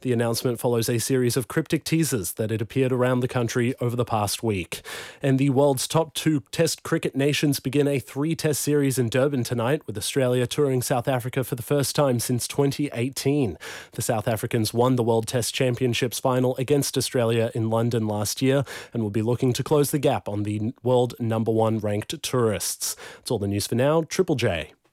The announcement follows a series of cryptic teasers that had appeared around the country over the past week. And the world's top two Test cricket nations begin a 3-test series in Durban tonight, with Australia touring South Africa for the first time since 2018. The South Africans won the World Test Championships final against Australia in London last year and will be looking to close the gap on the world number one ranked tourists. That's all the news for now. Triple J.